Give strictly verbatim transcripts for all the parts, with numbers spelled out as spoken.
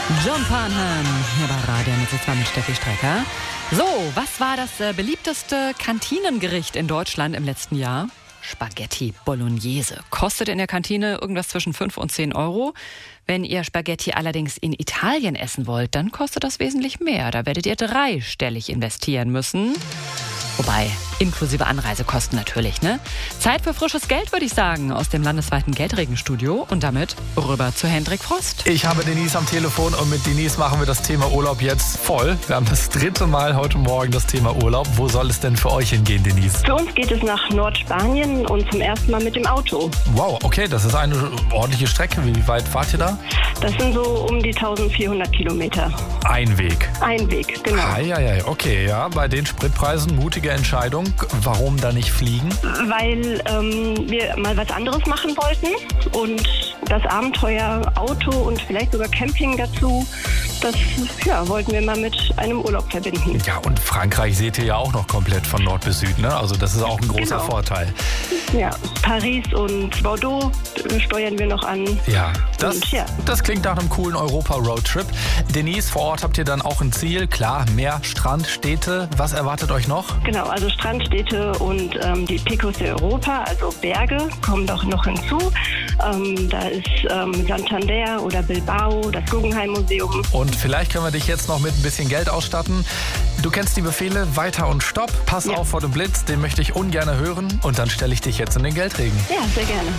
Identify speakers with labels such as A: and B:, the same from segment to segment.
A: John Farnham hier bei Radio zwei mit Steffi Strecker. So, was war das äh, beliebteste Kantinengericht in Deutschland im letzten Jahr? Spaghetti Bolognese. Kostet in der Kantine irgendwas zwischen fünf und zehn Euro. Wenn ihr Spaghetti allerdings in Italien essen wollt, dann kostet das wesentlich mehr. Da werdet ihr dreistellig investieren müssen. Wobei, inklusive Anreisekosten natürlich, ne? Zeit für frisches Geld, würde ich sagen, aus dem landesweiten Geldregenstudio. Und damit rüber zu Hendrik Frost.
B: Ich habe Denise am Telefon und mit Denise machen wir das Thema Urlaub jetzt voll. Wir haben das dritte Mal heute Morgen das Thema Urlaub. Wo soll es denn für euch hingehen, Denise?
C: Für uns geht es nach Nordspanien und zum ersten Mal mit dem Auto.
B: Wow, okay, das ist eine ordentliche Strecke. Wie weit fahrt ihr da?
C: Das sind so um die eintausendvierhundert Kilometer.
B: Ein Weg?
C: Ein Weg, genau.
B: Ah, ja, ja, okay, ja, bei den Spritpreisen mutige Entscheidung. Warum da nicht fliegen?
C: Weil ähm, wir mal was anderes machen wollten und das Abenteuer Auto und vielleicht sogar Camping dazu, das ja, wollten wir mal mit einem Urlaub verbinden.
B: Ja, und Frankreich seht ihr ja auch noch komplett von Nord bis Süd, ne? Also das ist auch ein großer
C: Genau.
B: Vorteil.
C: Ja, Paris und Bordeaux steuern wir noch an.
B: Ja, das,
C: Und, ja.
B: das klingt nach einem coolen Europa-Roadtrip. Denise, vor Ort habt ihr dann auch ein Ziel. Klar, Meer, Strand, Städte. Was erwartet euch noch?
C: Genau, also Strandstädte und ähm, die Picos de Europa, also Berge, kommen doch noch hinzu. Ähm, da ist ähm, Santander oder Bilbao, das Guggenheim-Museum.
B: Und vielleicht können wir dich jetzt noch mit ein bisschen Geld ausstatten. Du kennst die Befehle Weiter und Stopp. Pass
C: Ja.
B: auf vor dem Blitz, den möchte ich ungern hören. Und dann stelle ich dich jetzt in den Geldregen.
C: Ja, sehr gerne.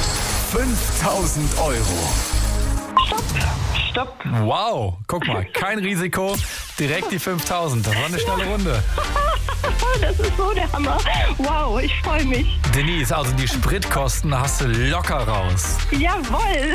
D: fünftausend Euro.
C: Stopp, stopp.
B: Wow, guck mal, kein Risiko, direkt die fünftausend. Das war eine schnelle Runde.
C: Das ist so der Hammer. Wow, ich freue mich.
B: Denise, also die Spritkosten hast du locker raus.
C: Jawohl.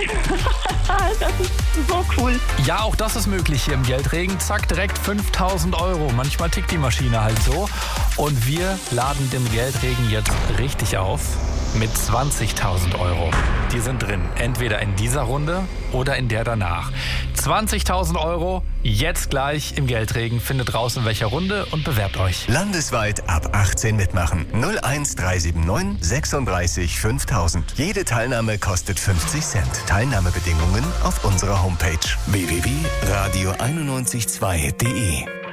C: Das ist so cool.
B: Ja, auch das ist möglich hier im Geldregen. Zack, direkt fünftausend Euro. Manchmal tickt die Maschine halt so. Und wir laden den Geldregen jetzt richtig auf mit zwanzigtausend Euro. Die sind drin, entweder in dieser Runde oder in der danach. zwanzigtausend Euro, jetzt gleich im Geldregen. Findet raus, in welcher Runde und bewerbt euch.
D: Landesweit ab achtzehn mitmachen. null eins drei sieben neun sechsunddreißig fünftausend. Jede Teilnahme kostet fünfzig Cent. Teilnahmebedingungen auf unserer Homepage w w w punkt radio eins neun zwei punkt de.